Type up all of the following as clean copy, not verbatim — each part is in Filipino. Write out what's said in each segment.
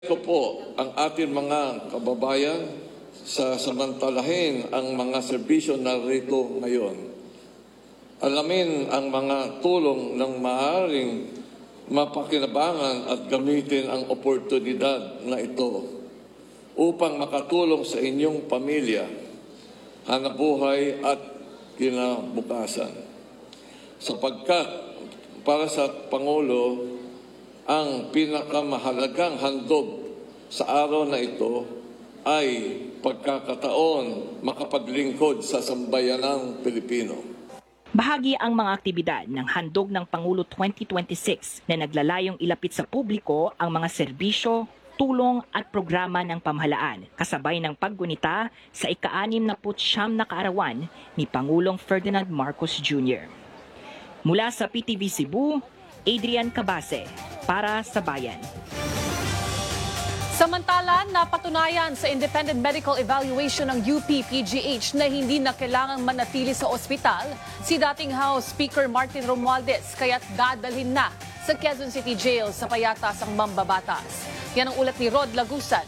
Ko po ang ating mga kababayan sa samantalahin ang mga serbisyo na rito ngayon. Alamin ang mga tulong ng maaaring mapakinabangan at gamitin ang oportunidad na ito upang makatulong sa inyong pamilya, hanapbuhay at kinabukasan. Sapagkat para sa Pangulo, ang pinakamahalagang handog sa araw na ito ay pagkakataon makapaglingkod sa sambayanang Pilipino. Bahagi ang mga aktibidad ng Handog ng Pangulo 2026 na naglalayong ilapit sa publiko ang mga serbisyo, tulong at programa ng pamahalaan kasabay ng paggunita sa ika-69 na kaarawan ni Pangulong Ferdinand Marcos Jr. Mula sa PTV Cebu, Adrian Cabase para sa Bayan. Samantala, napatunayan sa independent medical evaluation ng UP-PGH na hindi na kailangang manatili sa ospital si dating House Speaker Martin Romualdez kaya't dadalhin na sa Quezon City Jail sa payatas ang mambabatas. Yan ang ulat ni Rod Lagusan.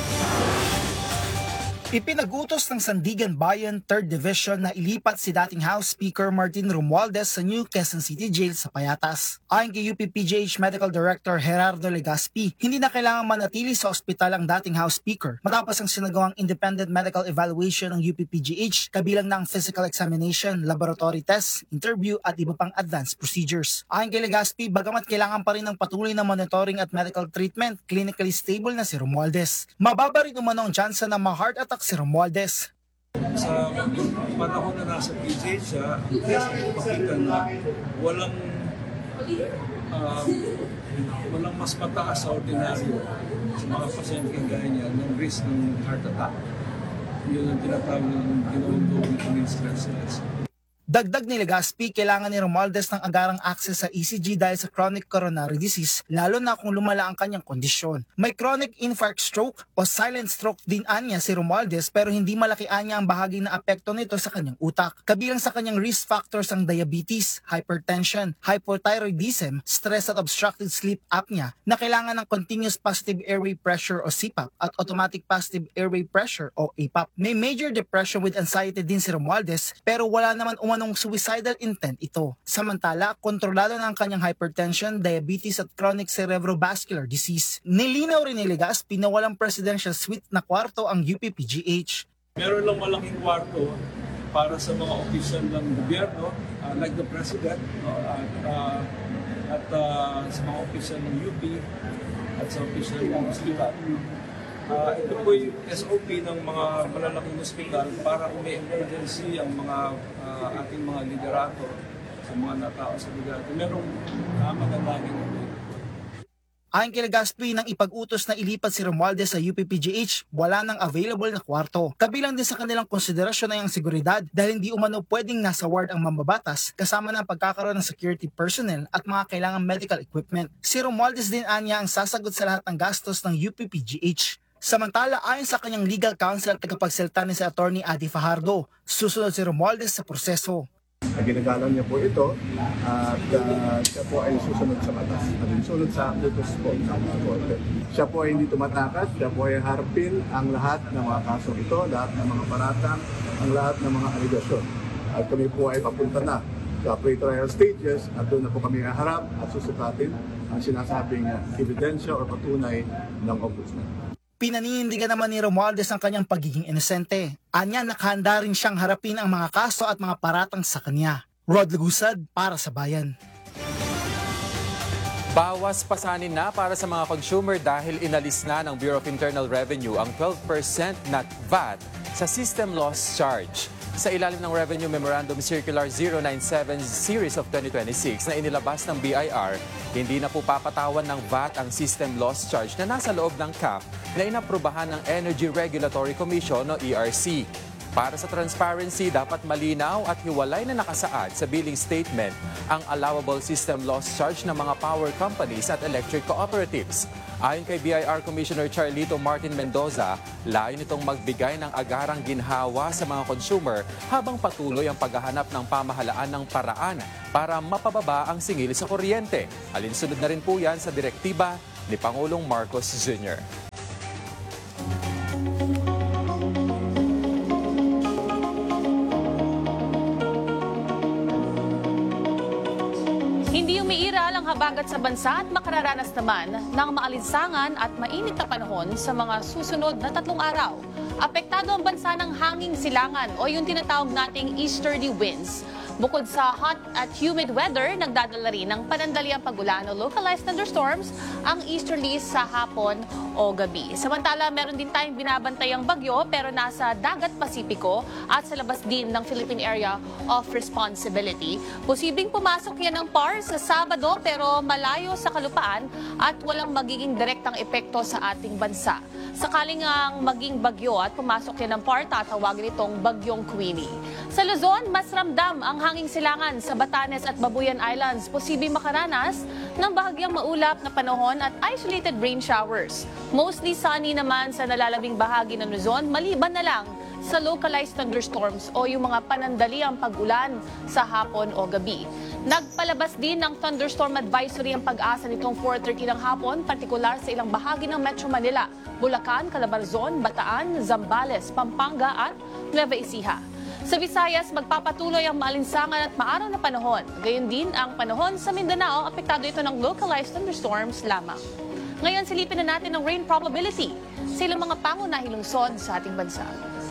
Ipinag-utos ng Sandigan Bayan 3rd Division na ilipat si dating House Speaker Martin Romualdez sa New Quezon City Jail sa Payatas. Ayon kay UP-PGH Medical Director Gerardo Legaspi, hindi na kailangang manatili sa ospital ang dating House Speaker matapos ang sinagawang independent medical evaluation ng UP-PGH kabilang ng physical examination, laboratory tests, interview at iba pang advanced procedures. Ayon kay Legaspi, bagamat kailangan pa rin ng patuloy na monitoring at medical treatment, clinically stable na si Romualdez. Mababa rin umano ang tsansa na ma-heart attack si Romualdez. Sa panahon na nasa PGH siya, makita na walang mas mataas sa ordinaryo sa mga pasyente gaya niya ng risk ng heart attack. Yun ang tinatawag ng ginawang dopamine stress test. Dagdag ni Legaspi, kailangan ni Romualdez ng agarang access sa ECG dahil sa chronic coronary disease, lalo na kung lumala ang kanyang kondisyon. May chronic infarct stroke o silent stroke din anya si Romualdez pero hindi malaki anya ang bahagi na apekto nito sa kanyang utak. Kabilang sa kanyang risk factors ang diabetes, hypertension, hypothyroidism, stress at obstructed sleep apnea na kailangan ng continuous positive airway pressure o CPAP at automatic positive airway pressure o APAP. May major depression with anxiety din si Romualdez pero wala naman umanong suicidal intent ito. Samantala, kontrolado na ang kanyang hypertension, diabetes at chronic cerebrovascular disease. Nilinaw rin ni Legaspi na walang presidential suite na kwarto ang UP-PGH. Meron lang malaking kwarto para sa mga opisyal ng gobyerno, like the President, at sa mga opisyal ng UP at sa opisyal ng hospital. Ito po yung SOP ng mga malalaking ospital para kung may emergency ang mga ating mga liderato sa mga natao sa liderato. Merong magandangin ito. Ayon kay Legaspi, nang ipag-utos na ilipat si Romualdez sa UP-PGH, wala nang available na kwarto. Kabilang din sa kanilang konsiderasyon ay ang seguridad dahil hindi umano pwedeng nasa ward ang mambabatas kasama ng pagkakaroon ng security personnel at mga kailangang medical equipment. Si Romualdez din anya ang sasagot sa lahat ng gastos ng UP-PGH. Samantala, ayon sa kanyang legal counsel at tagapagsalita ni si Attorney Adi Fajardo, susunod si Romualdez sa proseso. Ginagalang niya po ito at siya po ay susunod sa batas. Susunod sa utos po ng korte. Siya po ay hindi tumatakas, siya po ay harapin ang lahat ng mga kasong ito, lahat ng mga paratang, ang lahat ng mga aligasyon. At kami po ay papunta na sa pre-trial stages at doon na po kami haharap at susukatin ang sinasabing ebidensya o patunay ng ombudsman. Pinaninindigan naman ni Romualdez ang kanyang pagiging inosente. Anya, nakahanda rin siyang harapin ang mga kaso at mga paratang sa kanya. Rod Lagusad para sa Bayan. Bawas pasanin na para sa mga consumer dahil inalis na ng Bureau of Internal Revenue ang 12% na VAT sa system loss charge. Sa ilalim ng Revenue Memorandum Circular 097 Series of 2026 na inilabas ng BIR, hindi na po papatawan ng VAT ang system loss charge na nasa loob ng CAF na inaprubahan ng Energy Regulatory Commission o ERC. Para sa transparency, dapat malinaw at hiwalay na nakasaad sa billing statement ang allowable system loss charge ng mga power companies at electric cooperatives. Ayon kay BIR Commissioner Charlito Martin Mendoza, layo nitong magbigay ng agarang ginhawa sa mga consumer habang patuloy ang paghahanap ng pamahalaan ng paraan para mapababa ang singil sa kuryente. Alinsunod na rin po yan sa Direktiba ni Pangulong Marcos Jr. Hindi umiiral ang habagat sa bansa at makararanas naman ng maalinsangan at mainit na panahon sa mga susunod na 3 araw. Apektado ang bansa ng hanging silangan o yung tinatawag nating easterly winds. Bukod sa hot at humid weather, nagdadala rin ng panandaliang pagulan o localized thunderstorms ang easterlies sa hapon o gabi. Samantala, meron din tayong binabantayang bagyo pero nasa dagat Pasipiko at sa labas din ng Philippine Area of Responsibility. Posibleng pumasok yan ng PAR sa Sabado pero malayo sa kalupaan at walang magiging direktang epekto sa ating bansa. Sakaling ang maging bagyo at pumasok yan ng PAR, tatawagin itong Bagyong Queenie. Sa Luzon, mas ramdam ang hanging silangan sa Batanes at Babuyan Islands. Posibleng makaranas ng bahagyang maulap na panahon at isolated rain showers. Mostly sunny naman sa nalalabing bahagi ng Luzon, maliban na lang sa localized thunderstorms o yung mga panandaliang pag-ulan sa hapon o gabi. Nagpalabas din ng thunderstorm advisory ang Pag-asa nitong 4:30 ng hapon, partikular sa ilang bahagi ng Metro Manila, Bulacan, Calabarzon, Bataan, Zambales, Pampanga at Nueva Ecija. Sa Visayas, magpapatuloy ang maalinsangan at maaraw na panahon. Gayon din ang panahon sa Mindanao, apektado ito ng localized thunderstorms lamang. Ngayon, silipin na natin ang rain probability sa ilang mga pangunahing lungsod sa ating bansa.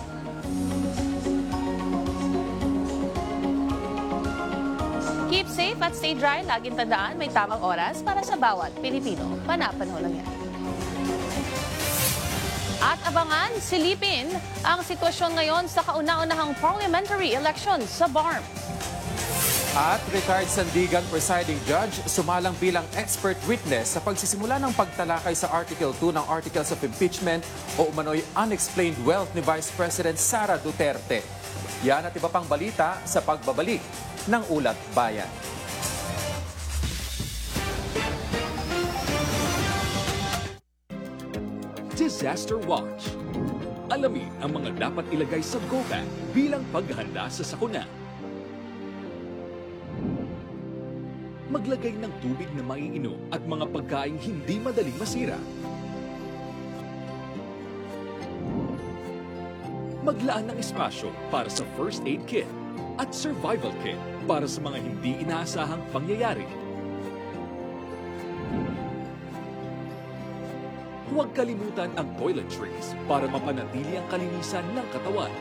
Keep safe at stay dry. Laging tandaan, may tamang oras para sa bawat Pilipino. Panapanahon lang yan. At abangan, silipin ang sitwasyon ngayon sa kauna-unahang parliamentary elections sa BARM. At retired Sandigan presiding judge sumalang bilang expert witness sa pagsisimula ng pagtalakay sa Article 2 ng Articles of Impeachment o umano'y unexplained wealth ni Vice President Sara Duterte. Yan at iba pang balita sa pagbabalik ng Ulat Bayan. Disaster Watch. Alamin ang mga dapat ilagay sa go bag bilang paghahanda sa sakuna. Maglagay ng tubig na maiinom at mga pagkaing hindi madaling masira. Maglaan ng espasyo para sa first aid kit at survival kit para sa mga hindi inaasahang pangyayari. Huwag kalimutan ang toiletries para mapanatili ang kalinisan ng katawan.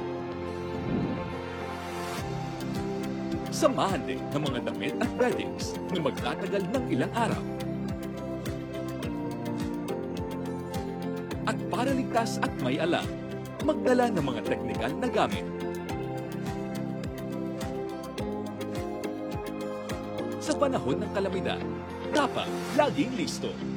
Samahan din ng mga damit at beddings na magtatagal ng ilang araw. At para ligtas at may alam, magdala ng mga teknikal na gamit. Sa panahon ng kalamidad, dapat laging listo.